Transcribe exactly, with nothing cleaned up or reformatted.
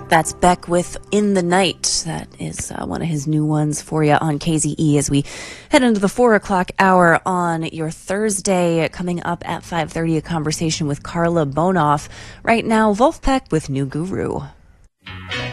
That's Beck with In the Night. That is uh, one of his new ones for you on K Z E as we head into the four o'clock hour on your Thursday. Coming up at five thirty, a conversation with Carla Bonoff. Right now, Wolfpack with New Guru.